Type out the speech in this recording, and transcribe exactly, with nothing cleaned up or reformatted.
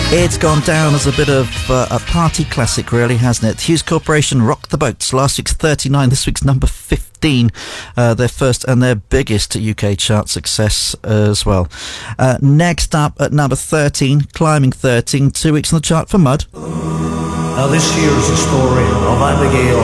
It's gone down as a bit of uh, a party classic, really, hasn't it? Hughes Corporation, Rock the Boats. Last week's thirty-nine, this week's number fifteen. Uh, their first and their biggest U K chart success as well. Uh, next up at number thirteen, climbing thirteen, two weeks on the chart for Mud. Now this here's the story of Abigail